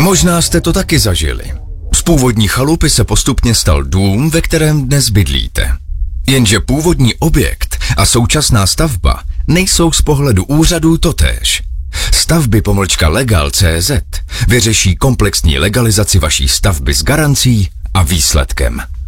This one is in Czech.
Možná jste to taky zažili. Z původní chalupy se postupně stal dům, ve kterém dnes bydlíte. Jenže původní objekt a současná stavba nejsou z pohledu úřadů totéž. Stavby-legal.cz vyřeší komplexní legalizaci vaší stavby s garancí a výsledkem.